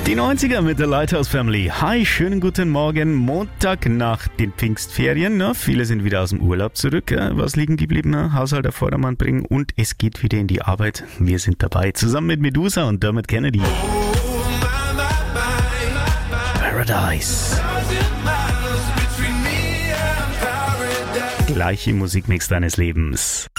Die 90er mit der Lighthouse Family. Hi, schönen guten Morgen. Montag nach den Pfingstferien. Ne? Viele sind wieder aus dem Urlaub zurück. Was liegen geblieben? Ne? Haushalt auf Vordermann bringen und es geht wieder in die Arbeit. Wir sind dabei, zusammen mit Medusa und Dermot Kennedy. Paradise. Gleich im Musikmix deines Lebens.